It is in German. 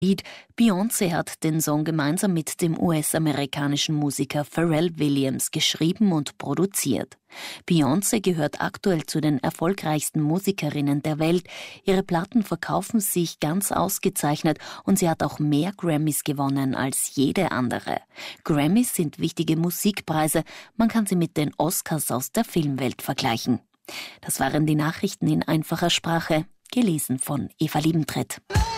Beyoncé hat den Song gemeinsam mit dem US-amerikanischen Musiker Pharrell Williams geschrieben und produziert. Beyoncé gehört aktuell zu den erfolgreichsten Musikerinnen der Welt. Ihre Platten verkaufen sich ganz ausgezeichnet und sie hat auch mehr Grammys gewonnen als jede andere. Grammys sind wichtige Musikpreise, man kann sie mit den Oscars aus der Filmwelt vergleichen. Das waren die Nachrichten in einfacher Sprache, gelesen von Eva Liebentritt.